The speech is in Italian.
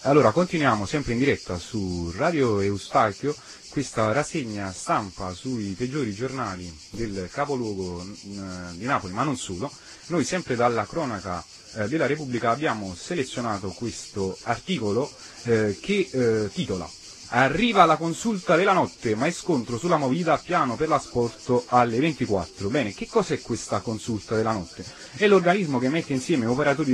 Allora, continuiamo sempre in diretta su Radio Eustachio, questa rassegna stampa sui peggiori giornali del capoluogo di Napoli, ma non solo. Noi sempre dalla cronaca della Repubblica abbiamo selezionato questo articolo che titola "Arriva la consulta della notte, ma è scontro sulla movida, piano per l'asporto alle 24". Bene, che cos'è questa consulta della notte? È l'organismo che mette insieme operatori